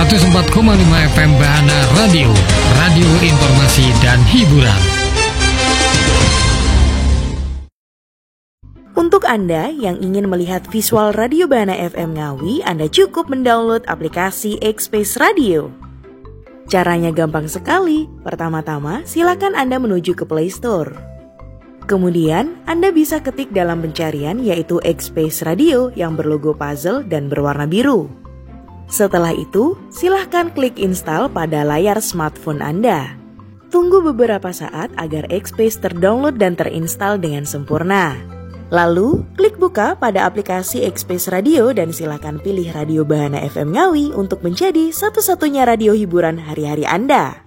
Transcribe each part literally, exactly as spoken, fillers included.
seratus empat koma lima F M Bahana Radio, radio informasi dan hiburan. Untuk Anda yang ingin melihat visual Radio Bahana F M Ngawi, Anda cukup mendownload aplikasi X-Space Radio. Caranya gampang sekali. Pertama-tama, silakan Anda menuju ke Play Store. Kemudian, Anda bisa ketik dalam pencarian yaitu X-Space Radio yang berlogo puzzle dan berwarna biru. Setelah itu, silahkan klik install pada layar smartphone Anda. Tunggu beberapa saat agar X-Space terdownload dan terinstall dengan sempurna. Lalu, klik buka pada aplikasi X-Space Radio dan silahkan pilih Radio Bahana F M Ngawi untuk menjadi satu-satunya radio hiburan hari-hari Anda.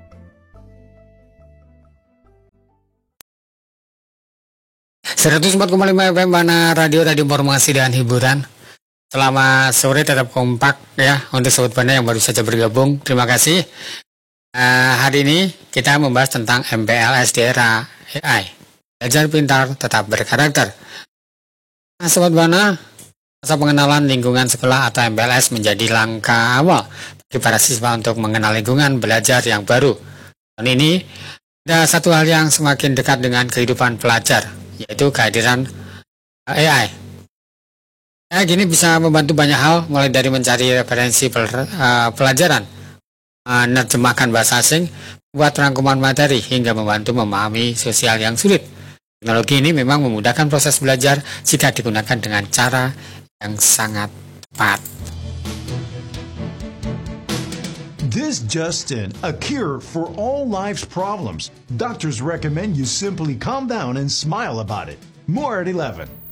seratus empat koma lima F M Bahana Radio, radio informasi dan hiburan. Selamat sore, tetap kompak ya untuk Sobat Bahana yang baru saja bergabung. Terima kasih. Uh, hari ini kita membahas tentang M P L S di era A I. Belajar pintar, tetap berkarakter. Nah, Sobat Bahana, masa pengenalan lingkungan sekolah atau M P L S menjadi langkah awal bagi para siswa untuk mengenal lingkungan belajar yang baru. Dan ini ada satu hal yang semakin dekat dengan kehidupan pelajar, yaitu kehadiran A I. Ya, gini bisa membantu banyak hal, mulai dari mencari referensi pel, uh, pelajaran, menerjemahkan bahasa asing, buat rangkuman materi, hingga membantu memahami sosial yang sulit. Teknologi ini memang memudahkan proses belajar jika digunakan dengan cara yang sangat tepat. This Justin, a cure for all life's problems. Doctors recommend you simply calm down and smile about it. More at eleven.